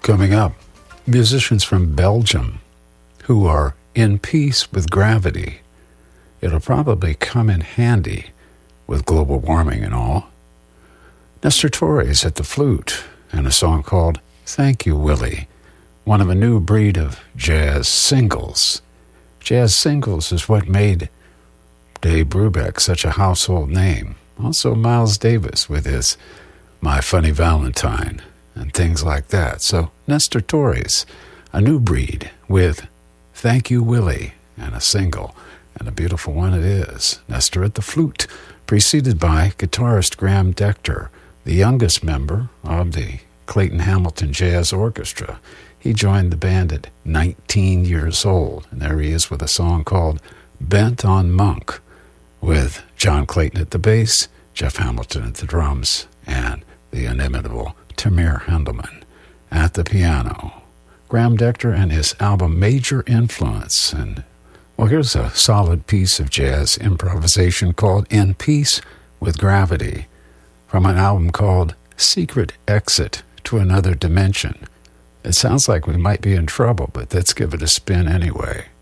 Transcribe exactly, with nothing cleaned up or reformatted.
Coming up, musicians from Belgium who are in peace with gravity. It'll probably come in handy with global warming and all. Nestor Torres at the flute and a song called Thank You, Willie, one of a new breed of jazz singles. Jazz singles is what made Dave Brubeck such a household name. Also Miles Davis with his My Funny Valentine and things like that. So Nestor Torres, a new breed with Thank You, Willie, and a single, and a beautiful one it is. Nestor at the flute, preceded by guitarist Graham Decter, the youngest member of the Clayton Hamilton Jazz Orchestra. He joined the band at nineteen years old, and there he is with a song called Bent on Monk, with John Clayton at the bass, Jeff Hamilton at the drums, and the inimitable Tamir Hendelman at the piano. Graham Decter and his album Major Influence. And, well, here's a solid piece of jazz improvisation called In Peace with Gravity from an album called Secret Exit to Another Dimension. It sounds like we might be in trouble, but let's give it a spin anyway.